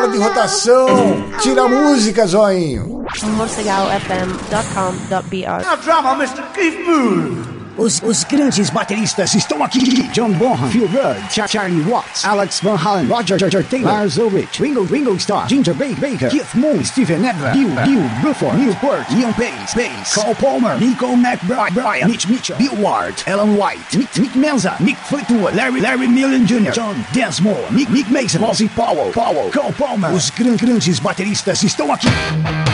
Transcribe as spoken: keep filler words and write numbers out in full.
De rotação, tira a música, zoinho. morcegal f m dot com dot b r. Now drummer, mister Keith Moon. Os, os grandes bateristas estão aqui. John Bonham, Phil Rudd, Char Charlie Watts, Alex Van Halen, Roger, Roger Taylor, Lars Ulrich, Ringo, Ringo Starr, Ginger Baker, Baker, Keith Moon, Steven Adler, Bill, Bill, Bruford, Neil Peart, Ian Pace, Pace, Carl Palmer, Nico McBride, Brian, Mitch Mitchell, Bill Ward, Alan White, Nick, Nick Menza, Nick Fleetwood, Larry, Larry Millen Junior, John Densmore, Nick, Nick Mason, Ozzy Powell, Powell, Carl Palmer. Os gran, grandes bateristas estão aqui.